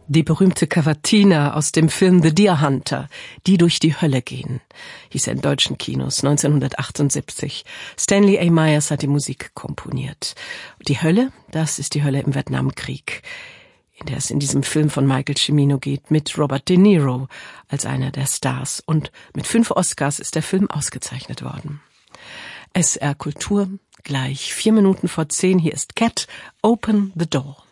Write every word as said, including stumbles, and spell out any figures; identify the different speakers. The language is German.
Speaker 1: Die berühmte Cavatina aus dem Film The Deer Hunter, die durch die Hölle gehen, hieß er in deutschen Kinos neunzehnhundertachtundsiebzig. Stanley A. Myers hat die Musik komponiert. Die Hölle, das ist die Hölle im Vietnamkrieg, in der es in diesem Film von Michael Cimino geht, mit Robert De Niro als einer der Stars. Und mit fünf Oscars ist der Film ausgezeichnet worden. S R Kultur, gleich vier Minuten vor zehn. Hier ist Cat, Open the Door.